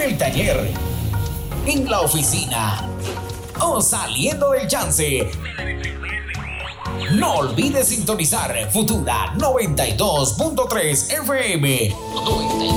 el taller, en la oficina o saliendo del chance. No olvides sintonizar Futura 92.3 FM.